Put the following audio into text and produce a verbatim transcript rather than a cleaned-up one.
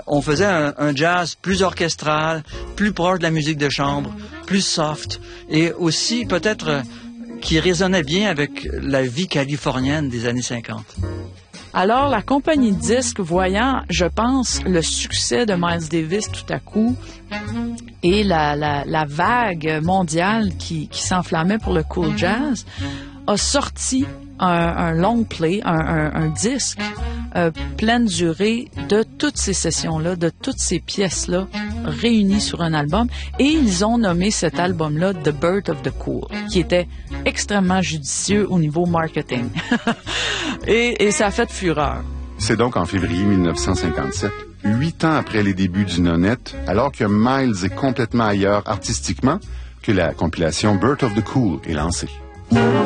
on faisait un, un jazz plus orchestral, plus proche de la musique de chambre, plus soft, et aussi peut-être euh, qui résonnait bien avec la vie californienne des années cinquante. Alors, la compagnie de disques, voyant, je pense, le succès de Miles Davis tout à coup et la, la, la vague mondiale qui, qui s'enflammait pour le cool jazz, a sorti un, un long play, un, un, un disque euh, pleine durée de toutes ces sessions-là, de toutes ces pièces-là réunies sur un album. Et ils ont nommé cet album-là The Birth of the Cool, qui était extrêmement judicieux au niveau marketing. et, et ça a fait fureur. C'est donc en février mille neuf cent cinquante-sept, huit ans après les débuts du Nonette, alors que Miles est complètement ailleurs artistiquement, que la compilation Birth of the Cool est lancée.